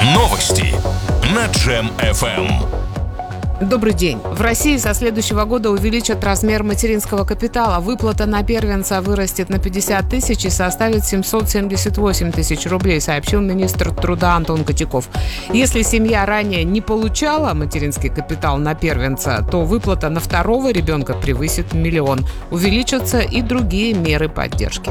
Новости на Джем FM. Добрый день. В России со следующего года увеличат размер материнского капитала. Выплата на первенца вырастет на 50 тысяч и составит 778 тысяч рублей, сообщил министр труда Антон Котяков. Если семья ранее не получала материнский капитал на первенца, то выплата на второго ребенка превысит 1 миллион. Увеличатся и другие меры поддержки.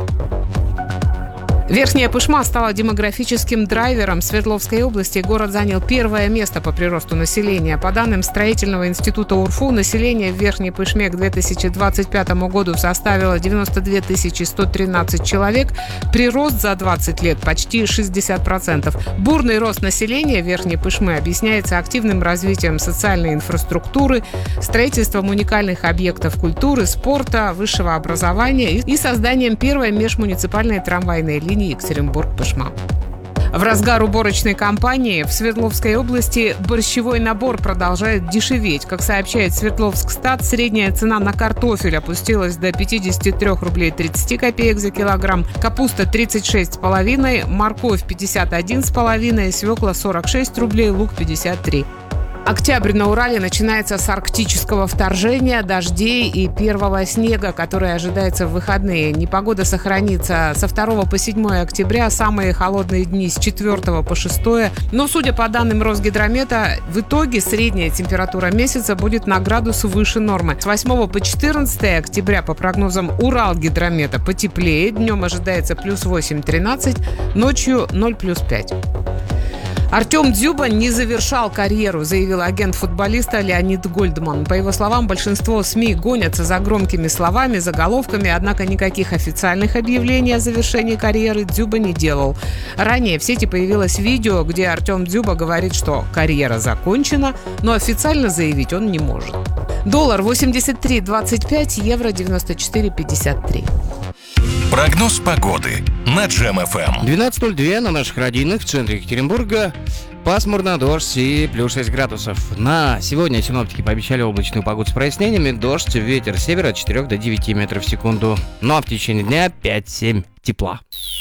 Верхняя Пышма стала демографическим драйвером Свердловской области. Город занял первое место по приросту населения. По данным строительного института УРФУ, население в Верхней Пышме к 2025 году составило 92 113 человек. Прирост за 20 лет почти 60%. Бурный рост населения Верхней Пышмы объясняется активным развитием социальной инфраструктуры, строительством уникальных объектов культуры, спорта, высшего образования и созданием первой межмуниципальной трамвайной линии Екатеринбург-Пышма. В разгар уборочной кампании в Свердловской области борщевой набор продолжает дешеветь. Как сообщает Свердловскстат, средняя цена на картофель опустилась до 53 рублей 30 копеек за килограмм, капуста 36,5, морковь 51,5, свекла 46 рублей, лук 53. Октябрь на Урале начинается с арктического вторжения, дождей и первого снега, который ожидается в выходные. Непогода сохранится со 2 по 7 октября, самые холодные дни с 4 по 6. Но, судя по данным Росгидромета, в итоге средняя температура месяца будет на градус выше нормы. С 8 по 14 октября, по прогнозам Уралгидромета, потеплее. Днем ожидается плюс 8-13, ночью 0+5. Артем Дзюба не завершал карьеру, заявил агент футболиста Леонид Гольдман. По его словам, большинство СМИ гонятся за громкими словами, заголовками, однако никаких официальных объявлений о завершении карьеры Дзюба не делал. Ранее в сети появилось видео, где Артем Дзюба говорит, что карьера закончена, но официально заявить он не может. Доллар 83.25, евро 94.53. Прогноз погоды на Джем FM. 12:02 на наших родинах в центре Екатеринбурга. Пасмурно, дождь и плюс 6 градусов. На сегодня синоптики пообещали облачную погоду с прояснениями. Дождь, ветер с севера от 4 до 9 метров в секунду. Ну а в течение дня 5-7 тепла.